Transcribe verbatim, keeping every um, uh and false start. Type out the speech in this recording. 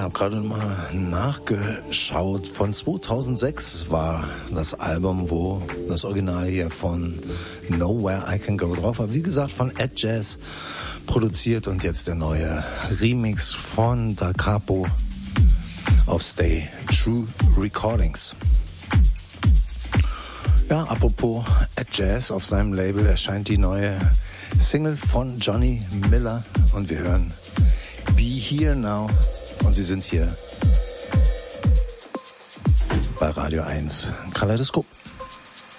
habe gerade mal nachgeschaut. Von zweitausendsechs war das Album, wo das Original hier von Nowhere I Can Go drauf war. Wie gesagt, von Ed Jazz produziert und jetzt der neue Remix von Da Capo auf Stay True Recordings. Ja, apropos Ed Jazz, auf seinem Label erscheint die neue Single von Johnny Miller und wir hören Be Here Now und Sie sind hier bei Radio eins Kaleidoskop.